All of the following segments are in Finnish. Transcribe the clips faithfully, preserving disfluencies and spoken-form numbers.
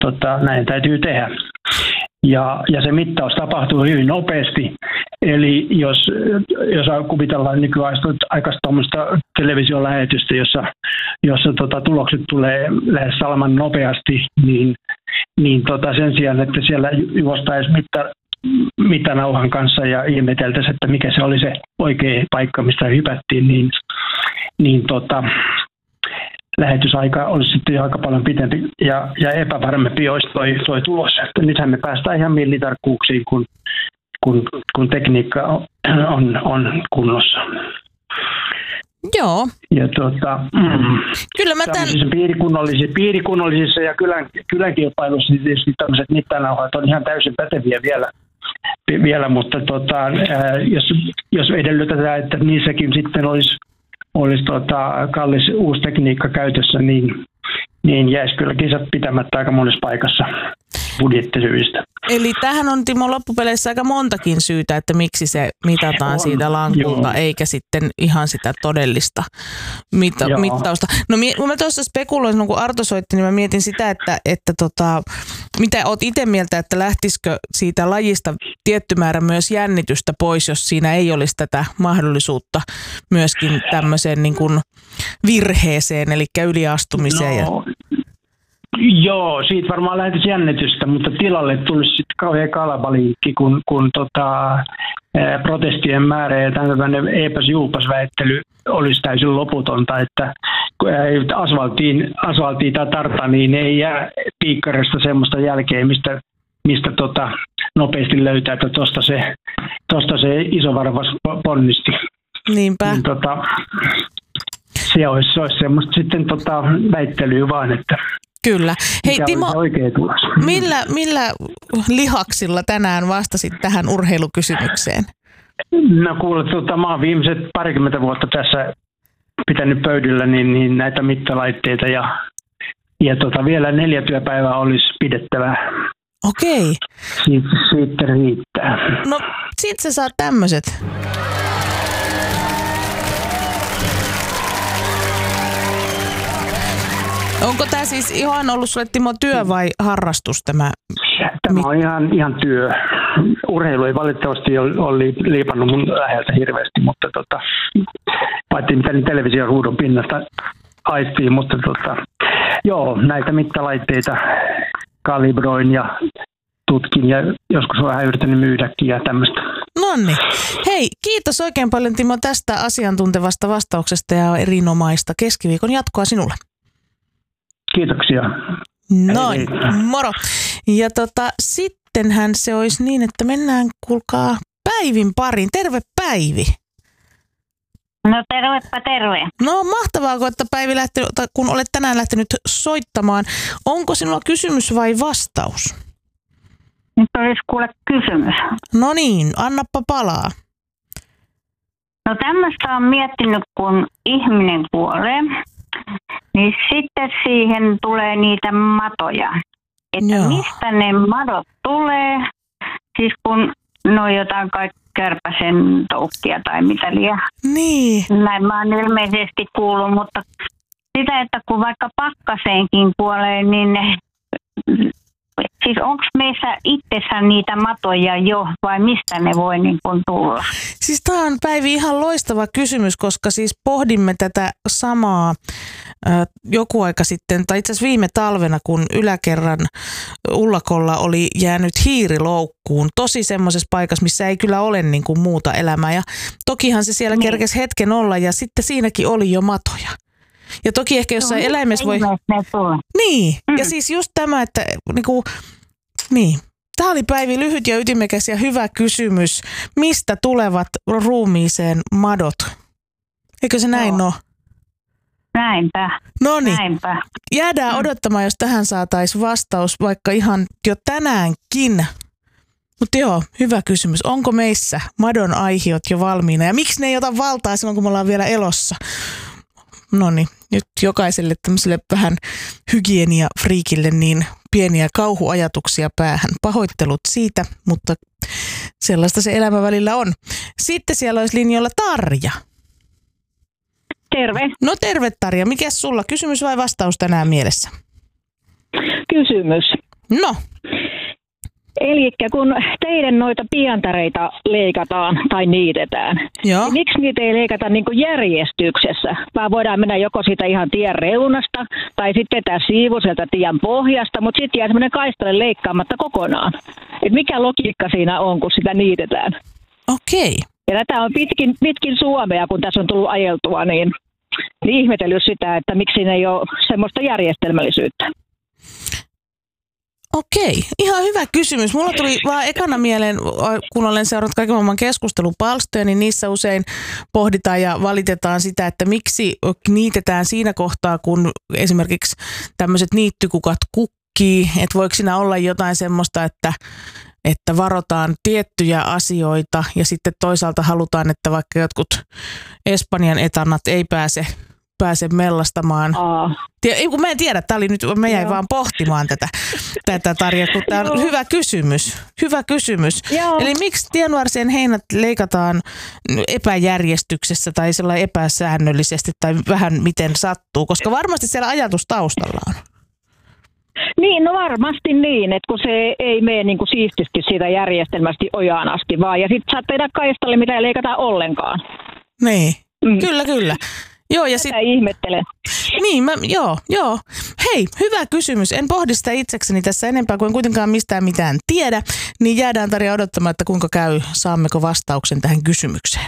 tota, näin täytyy tehdä. Ja, ja se mittaus tapahtuu hyvin nopeasti. Eli jos, jos kuvitellaan nykyaikaista tuommoista televisiolähetystä, jossa, jossa tota, tulokset tulee lähes salaman nopeasti, niin, niin tota, sen sijaan, että siellä juostaisi mitta, mittanauhan kanssa ja ihmeteltäisiin, että mikä se oli se oikea paikka, mistä hypättiin, niin, niin tota, lähetysaika olisi sitten jo aika paljon pitempi ja, ja epävarmempi olisi toi, toi tulos. Että nythän me päästään ihan millitarkkuuksiin, kun, kun, kun tekniikka on, on kunnossa. Joo. Ja tuota, mm, Kyllä mä tämän... piirikunnallisissa, piirikunnallisissa ja kylän, kylän kilpailuissa niin tietysti tämmöiset mittanauhat on ihan täysin päteviä vielä, vielä mutta tota, ää, jos, jos edellytetään, että niissäkin sitten olisi olisi tota, kallis uusi tekniikka käytössä, niin, niin jäisi kyllä kisat pitämättä aika monessa paikassa budjettisyistä. Eli tähän on, Timo, loppupeleissä aika montakin syytä, että miksi se mitataan on siitä lankulta, joo, eikä sitten ihan sitä todellista mita- mittausta. No kun mä tuossa spekuloin, kun Arto soitti, niin mä mietin sitä, että, että tota, mitä oot itse mieltä, että lähtisikö siitä lajista tietty määrä myös jännitystä pois, jos siinä ei olisi tätä mahdollisuutta myöskin tämmöiseen niin kuin virheeseen, eli yliastumiseen. No. Joo, siitä varmaan lähtisi jännitystä, mutta tilalle tulisi sitten kauhean kalabaliikki, kun, kun tota, ää, protestien määrä ja tämmöinen eepäs-juupas-väittely olisi täysin loputonta, että asfaltiin, asfaltiin tai tartaniin ei jää piikkarista semmoista jälkeä, mistä, mistä tota, nopeasti löytää, että tuosta se, tosta se isovarvas ponnisti. Niinpä. Niin, tota, se olisi, se olisi semmoista sitten tota, väittelyä vaan, että kyllä. Hei Timo, millä, millä lihaksilla tänään vastasit tähän urheilukysymykseen? No kuule, tota, mä oon viimeiset parikymmentä vuotta tässä pitänyt pöydällä niin, niin näitä mittalaitteita ja, ja tota, vielä neljä työpäivää olisi pidettävä. Okei. Siitä, siitä riittää. No sit sä saat tämmöset. Onko tämä siis ihan ollut sulle, Timo, työ vai harrastus tämä? Tämä on ihan, ihan työ. Urheilu ei valitettavasti ole liipannut mun läheltä hirveästi, mutta tota, paitsi mitä niin television ruudun pinnasta aistii, mutta tota, joo, näitä mittalaitteita kalibroin ja tutkin ja joskus on vähän yrittänyt myydäkin ja tämmöistä. Nonni. Hei, kiitos oikein paljon, Timo, tästä asiantuntevasta vastauksesta ja erinomaista keskiviikon jatkoa sinulle. Kiitoksia. Noin, moro. Ja tota, sittenhän se olisi niin, että mennään, kuulkaa, Päivin pariin. Terve, Päivi. No tervepä terve. No mahtavaa, että Päivi lähti, kun olet tänään lähtenyt soittamaan. Onko sinulla kysymys vai vastaus? Nyt olisi kuule kysymys. No niin, annappa palaa. No tämmöistä on miettinyt, kun ihminen kuolee. Niin sitten siihen tulee niitä matoja. Että Joo. mistä ne madot tulee? Siis kun ne on jotain kaikki kärpäsen toukkia tai mitä liian. Niin. Näin mä oon ilmeisesti kuullut, mutta sitä, että kun vaikka pakkaseenkin kuolee, niin ne, siis onko meissä itsessään niitä matoja jo vai mistä ne voi niin kun tulla? Siis tämä on, Päivi, ihan loistava kysymys, koska siis pohdimme tätä samaa äh, joku aika sitten, tai itse asiassa viime talvena, kun yläkerran ullakolla oli jäänyt hiiriloukkuun. Tosi semmoisessa paikassa, missä ei kyllä ole niin kuin muuta elämää. Ja tokihan se siellä niin kerkesi hetken olla ja sitten siinäkin oli jo matoja. Ja toki ehkä jossain no, eläimessä voi... Niin, mm. ja siis just tämä, että niinku, niin. Tämä oli, Päivi, lyhyt ja ytimekäs ja hyvä kysymys. Mistä tulevat ruumiiseen madot? Eikö se näin no. ole? Näinpä. Noniin. Näinpä. Jäädään mm. odottamaan, jos tähän saataisiin vastaus vaikka ihan jo tänäänkin. Mutta joo, hyvä kysymys. Onko meissä madon aihiot jo valmiina? Ja miksi ne ei ota valtaa silloin, kun me ollaan vielä elossa? Noniin, nyt jokaiselle tämmöiselle vähän hygienia-friikille niin pieniä kauhuajatuksia päähän. Pahoittelut siitä, mutta sellaista se elämä välillä on. Sitten siellä olisi linjoilla Tarja. Terve. No terve, Tarja. Mikäs sulla? Kysymys vai vastaus tänään mielessä? Kysymys. No. Eli kun teidän noita pientareita leikataan tai niitetään, Joo. niin miksi niitä ei leikata niin kuin järjestyksessä? Vaan voidaan mennä joko siitä ihan tien reunasta tai sitten vetää siivu sieltä tien pohjasta, mutta sitten jää semmoinen kaistale leikkaamatta kokonaan. Et mikä logiikka siinä on, kun sitä niitetään? Okei. Ja tätä on pitkin, pitkin Suomea, kun tässä on tullut ajeltua, niin, niin ihmetellyt sitä, että miksi siinä ei ole semmoista järjestelmällisyyttä. Okei, ihan hyvä kysymys. Mulla tuli vaan ekana mieleen, kun olen seurannut kaiken maailman keskustelupalstoja, niin niissä usein pohditaan ja valitetaan sitä, että miksi niitetään siinä kohtaa, kun esimerkiksi tämmöiset niittykukat kukkii, että voiko siinä olla jotain semmoista, että että varotaan tiettyjä asioita ja sitten toisaalta halutaan, että vaikka jotkut Espanjan etanat ei pääse pääse mellastamaan. Aa. Ei, kun mä en tiedä, tää oli nyt, mä jäin vaan pohtimaan tätä, tätä Tarja, kun tää on hyvä kysymys. Hyvä kysymys. Joo. Eli miksi tienvarsien heinät leikataan epäjärjestyksessä tai sellainen epäsäännöllisesti tai vähän miten sattuu, koska varmasti siellä ajatus taustalla on. Niin, no varmasti niin, että kun se ei mene niin kuin siististi siitä järjestelmästi ojaan asti vaan. Ja sitten saat tehdä kaistalle, mitä ei leikata ollenkaan. Niin, Mm. kyllä, kyllä. Joo, ja sit, Tätä ihmettelen. niin, mä, joo, joo. Hei, hyvä kysymys. En pohdi sitä itsekseni tässä enempää, kuin en kuitenkaan mistään mitään tiedä. Niin jäädään Tarja odottamaan, että kuinka käy, saammeko vastauksen tähän kysymykseen.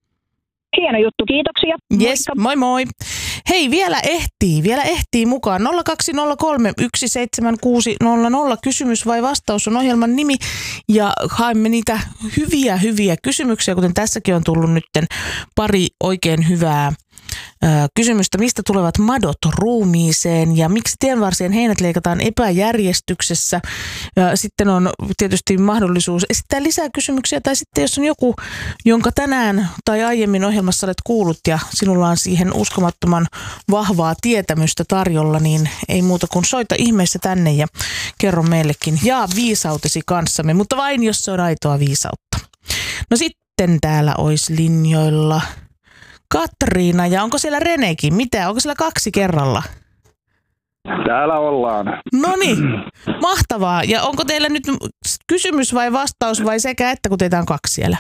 Hieno juttu, kiitoksia. Yes, moi moi. Hei, vielä ehtii, vielä ehtii mukaan. nolla kaksi nolla kolme yksi seitsemän kuusi nolla nolla. Kysymys vai vastaus on ohjelman nimi. Ja haemme niitä hyviä, hyviä kysymyksiä, kuten tässäkin on tullut nytten pari oikein hyvää kysymystä, mistä tulevat madot ruumiiseen ja miksi tienvarsien heinät leikataan epäjärjestyksessä. Sitten on tietysti mahdollisuus esittää lisää kysymyksiä tai sitten jos on joku, jonka tänään tai aiemmin ohjelmassa olet kuullut ja sinulla on siihen uskomattoman vahvaa tietämystä tarjolla, niin ei muuta kuin soita ihmeessä tänne ja kerro meillekin jaa viisautesi kanssamme, mutta vain jos se on aitoa viisautta. No sitten täällä olisi linjoilla Katriina, ja onko siellä Renekin? Mitä? Onko siellä kaksi kerralla? Täällä ollaan. No niin, mahtavaa. Ja onko teillä nyt kysymys vai vastaus vai sekä että, kun teitä on kaksi siellä?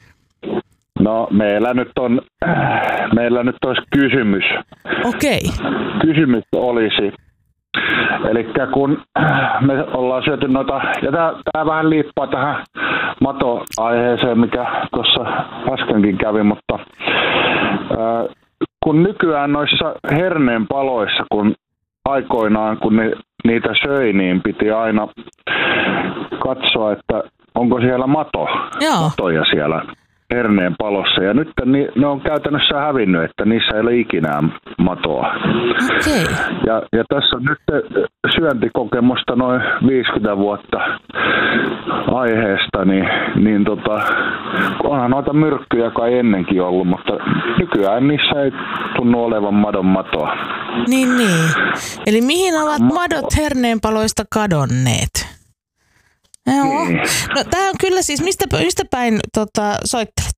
No meillä nyt on, meillä nyt olisi kysymys. Okei. Kysymys olisi, eli kun me ollaan syöty noita, ja tämä vähän liippaa tähän mato-aiheeseen, mikä tuossa äskenkin kävi, mutta ää, kun nykyään noissa herneen paloissa, kun aikoinaan kun ne, niitä söi, niin piti aina katsoa, että onko siellä mato, Joo. matoja siellä herneen palossa. Ja nyt ni, ne on käytännössä hävinnyt, että niissä ei ole ikinä matoa. Okei. Ja, ja tässä on nyt syöntikokemusta noin viisikymmentä vuotta aiheesta, niin, niin tota, onhan noita myrkkyjä kai ennenkin ollut, mutta nykyään niissä ei tunnu olevan madon matoa. Niin, niin. Eli mihin ovat madot herneenpaloista kadonneet? Joo. No tää on kyllä siis, mistä, mistä päin tota, soittelette?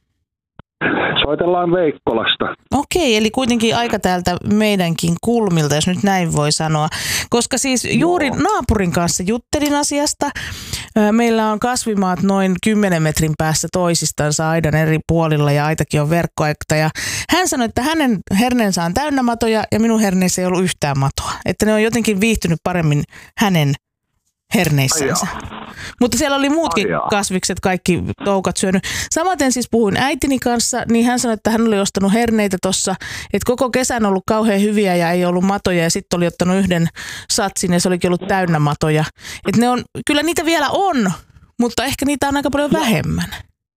Soitellaan Veikkolasta. Okei, eli kuitenkin aika täältä meidänkin kulmilta, jos nyt näin voi sanoa. Koska siis juuri naapurin kanssa juttelin asiasta. Meillä on kasvimaat noin kymmenen metrin päässä toisistansa aidan eri puolilla ja aitakin on verkkoaikta. Ja hän sanoi, että hänen herneensä on täynnä matoja ja minun herneessä ei ollut yhtään matoa. Että ne on jotenkin viihtynyt paremmin hänen herneissänsä. Mutta siellä oli muutkin Aijaa. kasvikset, kaikki toukat syönyt. Samaten siis puhuin äitini kanssa, niin hän sanoi, että hän oli ostanut herneitä tuossa, että koko kesän on ollut kauhean hyviä ja ei ollut matoja ja sitten oli ottanut yhden satsin ja se olikin ollut täynnä matoja. Että ne on, kyllä niitä vielä on, mutta ehkä niitä on aika paljon vähemmän.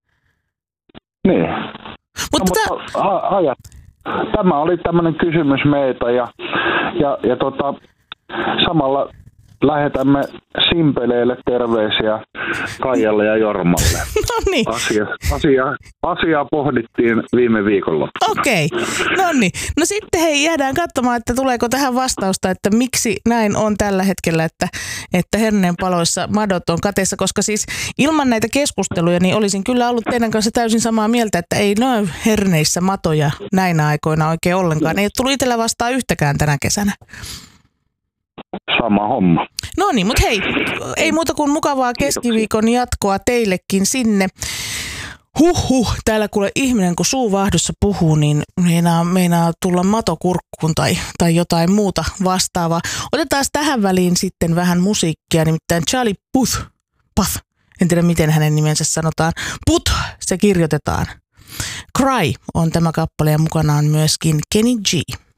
Niin. Mutta, no, mutta a- ajat. Tämä oli tämmöinen kysymys meitä ja, ja, ja tota, samalla lähetämme Simpeleille terveisiä Kaijalle ja Jormalle. No niin. Asia, asia, asiaa pohdittiin viime viikolla. Okei, no niin. No sitten hei, jäädään katsomaan, että tuleeko tähän vastausta, että miksi näin on tällä hetkellä, että, että herneen paloissa madot on kateessa, koska siis ilman näitä keskusteluja niin olisin kyllä ollut teidän kanssa täysin samaa mieltä, että ei näy herneissä matoja näinä aikoina oikein ollenkaan. Ei ole tullut itsellä vastaan yhtäkään tänä kesänä. sama homma. No niin, mutta hei, ei muuta kuin mukavaa keskiviikon jatkoa teillekin sinne. Huhhuh, täällä kuule ihminen, kun suuvahdossa puhuu, niin meinaa, meinaa tulla matokurkkuun tai, tai jotain muuta vastaavaa. Otetaan tähän väliin sitten vähän musiikkia, nimittäin Charlie Puth, Puth, en tiedä miten hänen nimensä sanotaan, Puth, se kirjoitetaan. Cry on tämä kappale ja mukana on myöskin Kenny G.